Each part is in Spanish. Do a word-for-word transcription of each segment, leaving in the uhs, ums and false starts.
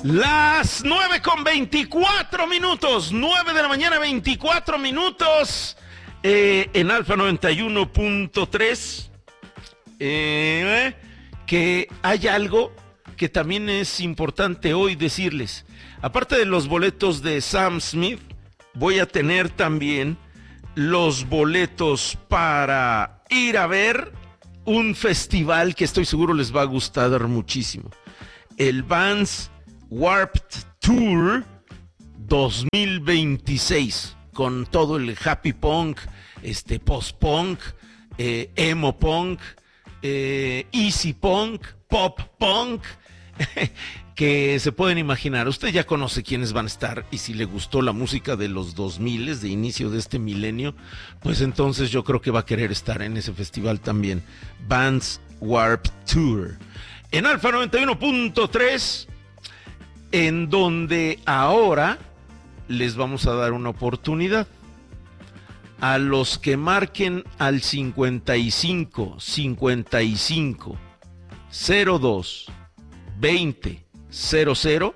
Las nueve con veinticuatro minutos, nueve de la mañana, veinticuatro minutos, eh, en Alfa noventa y uno punto tres, eh, que hay algo que también es importante hoy decirles. Aparte de los boletos de Sam Smith, voy a tener también los boletos para ir a ver un festival que estoy seguro les va a gustar muchísimo. El Vans Warped Tour dos mil veintiséis, con todo el happy punk, este post-punk, eh, emo punk, eh, easy punk, pop punk, que se pueden imaginar. Usted ya conoce quiénes van a estar, y si le gustó la música de los dos mil, de inicio de este milenio, pues entonces yo creo que va a querer estar en ese festival también. Vans Warped Tour en Alfa noventa y uno punto tres, en donde ahora les vamos a dar una oportunidad a los que marquen al cincuenta y cinco, cincuenta y cinco, cero dos, veinte, cero cero.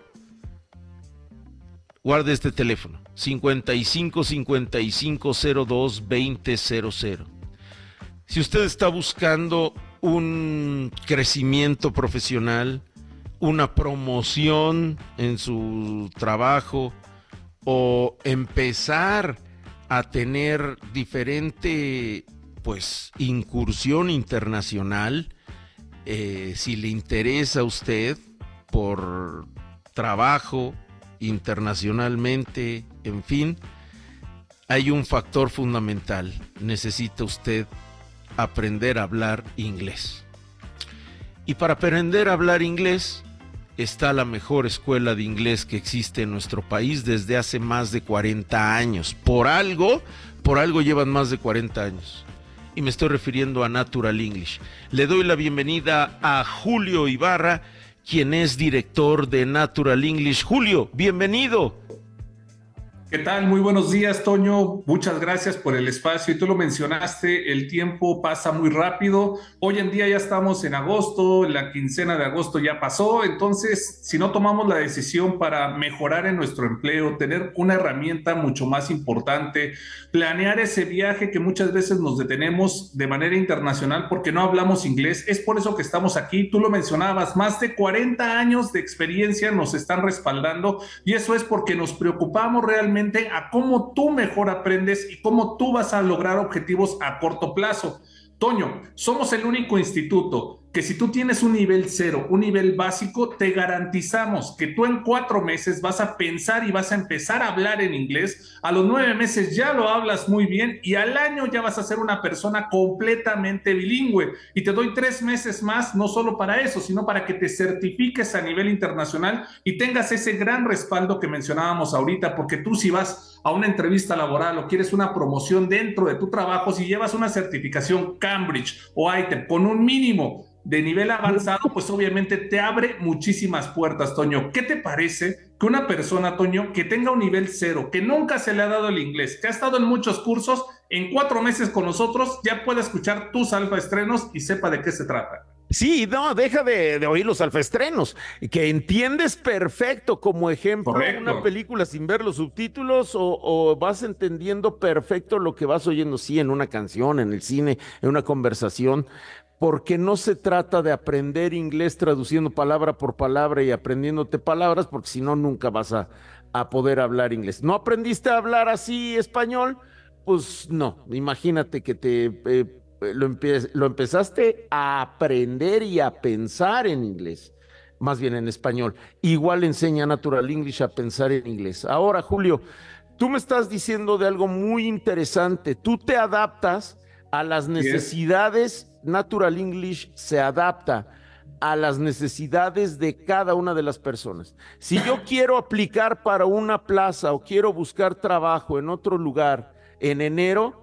Guarde este teléfono, cincuenta y cinco, cincuenta y cinco, cero dos, veinte, cero cero. Si usted está buscando un crecimiento profesional, una promoción en su trabajo, o empezar a tener diferente, pues, incursión internacional, eh, si le interesa a usted por trabajo internacionalmente, en fin, hay un factor fundamental: necesita usted aprender a hablar inglés. Y para aprender a hablar inglés está la mejor escuela de inglés que existe en nuestro país desde hace más de cuarenta años. Por algo, por algo llevan más de cuarenta años. Y me estoy refiriendo a Natural English. Le doy la bienvenida a Julio Ibarra, quien es director de Natural English. Julio, bienvenido. ¿Qué tal? Muy buenos días, Toño. Muchas gracias por el espacio. Y tú lo mencionaste, el tiempo pasa muy rápido. Hoy en día ya estamos en agosto, la quincena de agosto ya pasó. Entonces, si no tomamos la decisión para mejorar en nuestro empleo, tener una herramienta mucho más importante, planear ese viaje que muchas veces nos detenemos de manera internacional porque no hablamos inglés, es por eso que estamos aquí. Tú lo mencionabas, más de cuarenta años de experiencia nos están respaldando, y eso es porque nos preocupamos realmente a cómo tú mejor aprendes y cómo tú vas a lograr objetivos a corto plazo. Toño, somos el único instituto que, si tú tienes un nivel cero, un nivel básico, te garantizamos que tú en cuatro meses vas a pensar y vas a empezar a hablar en inglés. A los nueve meses ya lo hablas muy bien, y al año ya vas a ser una persona completamente bilingüe. Y te doy tres meses más, no solo para eso, sino para que te certifiques a nivel internacional y tengas ese gran respaldo que mencionábamos ahorita, porque tú, si vas a una entrevista laboral o quieres una promoción dentro de tu trabajo, si llevas una certificación Cambridge o I T E P con un mínimo de nivel avanzado, pues obviamente te abre muchísimas puertas, Toño. ¿Qué te parece que una persona, Toño, que tenga un nivel cero, que nunca se le ha dado el inglés, que ha estado en muchos cursos, en cuatro meses con nosotros ya pueda escuchar tus alfa estrenos y sepa de qué se trata? Sí, no, deja de, de oír los alfaestrenos, que entiendes perfecto, como ejemplo, Correcto. Una película sin ver los subtítulos, o, o vas entendiendo perfecto lo que vas oyendo, sí, en una canción, en el cine, en una conversación, porque no se trata de aprender inglés traduciendo palabra por palabra y aprendiéndote palabras, porque si no, nunca vas a, a poder hablar inglés. ¿No aprendiste a hablar así español? Pues no, imagínate que te... Eh, Lo, empe lo empezaste a aprender y a pensar en inglés, más bien en español. Igual enseña Natural English a pensar en inglés. Ahora, Julio, tú me estás diciendo de algo muy interesante. Tú te adaptas a las necesidades, Natural English se adapta a las necesidades de cada una de las personas. Si yo quiero aplicar para una plaza o quiero buscar trabajo en otro lugar en enero,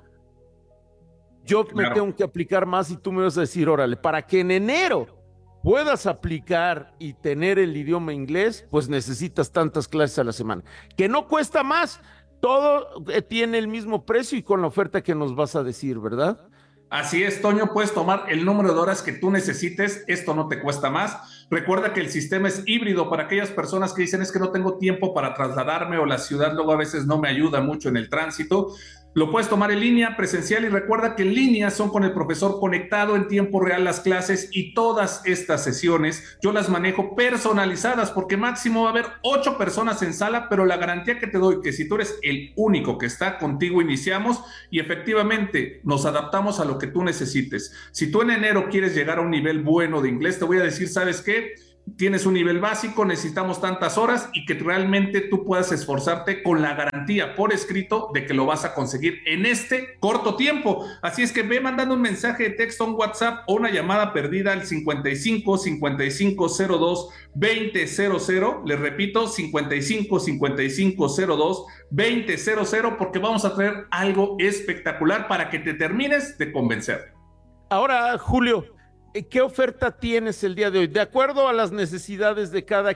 yo me Claro. tengo que aplicar más, y tú me vas a decir, órale, para que en enero puedas aplicar y tener el idioma inglés, pues necesitas tantas clases a la semana, que no cuesta más, todo eh, tiene el mismo precio y con la oferta que nos vas a decir, ¿verdad? Así es, Toño, puedes tomar el número de horas que tú necesites, esto no te cuesta más. Recuerda que el sistema es híbrido para aquellas personas que dicen es que no tengo tiempo para trasladarme o la ciudad luego a veces no me ayuda mucho en el tránsito. Lo puedes tomar en línea, presencial, y recuerda que en línea son con el profesor conectado en tiempo real las clases, y todas estas sesiones yo las manejo personalizadas porque máximo va a haber ocho personas en sala, pero la garantía que te doy que si tú eres el único que está contigo, iniciamos y efectivamente nos adaptamos a lo que tú necesites. Si tú en enero quieres llegar a un nivel bueno de inglés, te voy a decir, ¿sabes qué? Tienes un nivel básico, necesitamos tantas horas, y que realmente tú puedas esforzarte con la garantía por escrito de que lo vas a conseguir en este corto tiempo. Así es que ve mandando un mensaje de texto, un WhatsApp o una llamada perdida al cincuenta y cinco, cincuenta y cinco cero dos, veinte cero cero. Les repito, cincuenta y cinco, cincuenta y cinco cero dos, veinte cero cero, porque vamos a traer algo espectacular para que te termines de convencer. Ahora, Julio, ¿qué oferta tienes el día de hoy? De acuerdo a las necesidades de cada